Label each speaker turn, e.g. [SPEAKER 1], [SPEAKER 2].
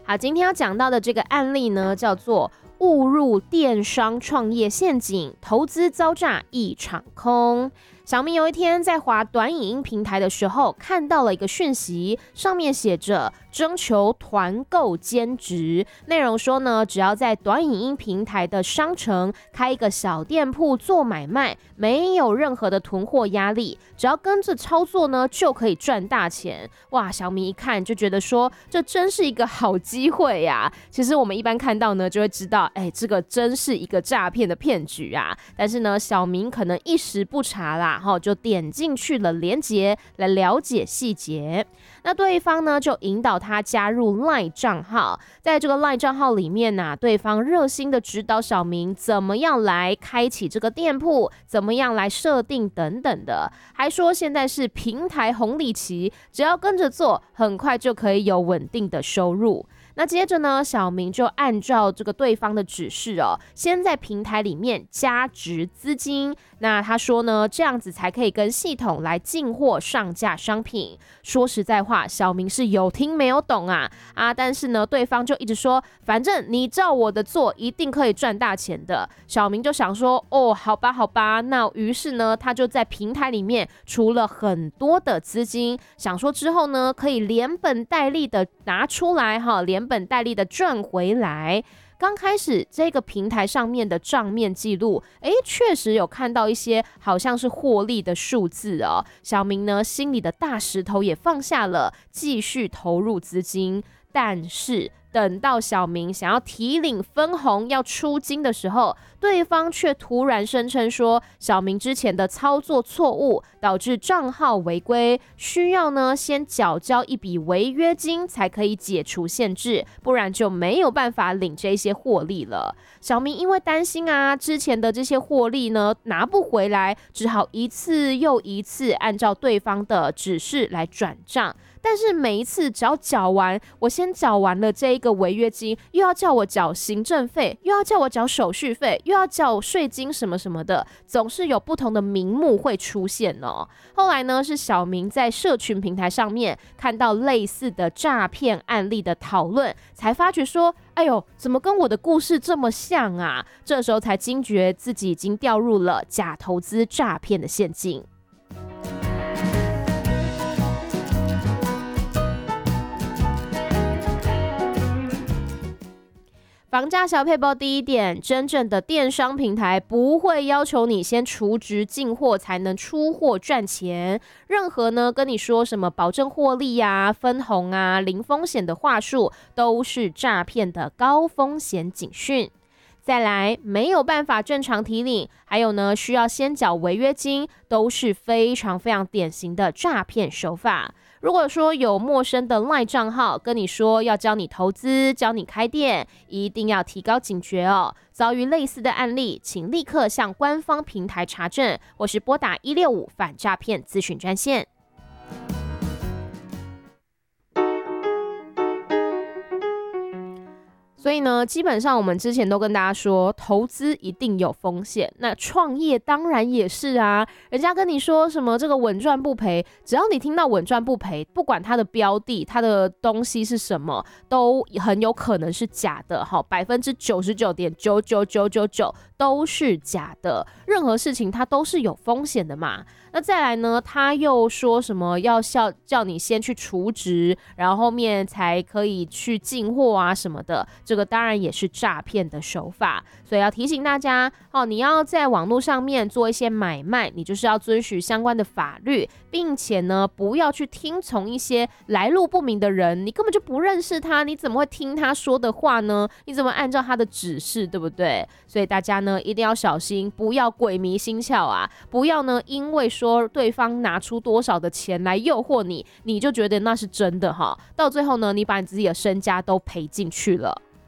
[SPEAKER 1] 好，今天要讲到的这个案例呢，叫做误入电商创业陷阱，投资遭诈一场空。小明有一天在滑短影音平台的时候，看到了一个讯息，上面写着征求团购兼职，内容说呢，只要在短影音平台的商城开一个小店铺做买卖，没有任何的囤货压力，只要跟着操作呢，就可以赚大钱。哇，小明一看就觉得说，这真是一个好机会呀！其实我们一般看到呢，就会知道，这个真是一个诈骗的骗局啊。但是呢，小明可能一时不察啦，就点进去了连结来了解细节。那对方呢就引导他加入 LINE 账号，在这个 LINE 账号里面呢，对方热心的指导小明怎么样来开启这个店铺，怎么样来设定等等的，还说现在是平台红利期，只要跟着做，很快就可以有稳定的收入。那接着呢，小明就按照这个对方的指示先在平台里面加值资金。那他说呢，这样子才可以跟系统来进货上架商品。说实在话，小明是有听没有懂啊，但是呢，对方就一直说，反正你照我的做，一定可以赚大钱的。小明就想说，好吧好吧，那于是呢，他就在平台里面出了很多的资金，想说之后呢，可以连本带利的拿出来连本带利的赚回来。刚开始这个平台上面的账面记录，确实有看到一些好像是获利的数字小明呢心里的大石头也放下了，继续投入资金。但是等到小明想要提领分红要出金的时候，对方却突然声称说，小明之前的操作错误导致账号违规，需要呢先缴交一笔违约金才可以解除限制，不然就没有办法领这些获利了。小明因为担心之前的这些获利呢拿不回来，只好一次又一次按照对方的指示来转账。但是每一次只要缴完，我先缴完了这一个违约金，又要叫我缴行政费，又要叫我缴手续费，又要缴税金什么什么的，总是有不同的名目会出现后来呢，是小明在社群平台上面看到类似的诈骗案例的讨论，才发觉说，怎么跟我的故事这么像啊？这时候才惊觉自己已经掉入了假投资诈骗的陷阱。房价小配包第一点，真正的电商平台不会要求你先储值进货才能出货赚钱，任何呢跟你说什么保证获利分红零风险的话术，都是诈骗的高风险警讯。再来，没有办法正常提领，还有呢需要先缴违约金，都是非常非常典型的诈骗手法。如果说有陌生的 LINE 账号跟你说要教你投资、教你开店，一定要提高警觉遭遇类似的案例，请立刻向官方平台查证，或是拨打165反诈骗咨询专线。所以呢，基本上我们之前都跟大家说，投资一定有风险，那创业当然也是啊。人家跟你说什么这个稳赚不赔，只要你听到稳赚不赔，不管它的标的、它的东西是什么，都很有可能是假的，99.99999%都是假的。任何事情它都是有风险的嘛。那再来呢，他又说什么要叫你先去储值，然后后面才可以去进货什么的，这个当然也是诈骗的手法。所以要提醒大家你要在网络上面做一些买卖，你就是要遵循相关的法律，并且呢不要去听从一些来路不明的人，你根本就不认识他，你怎么会听他说的话呢？你怎么按照他的指示，对不对？所以大家呢一定要小心，不要鬼迷心窍不要呢因为说对方拿出多少的钱来诱惑你，你就觉得那是真的到最后呢，你把你自己的身家都赔进去了。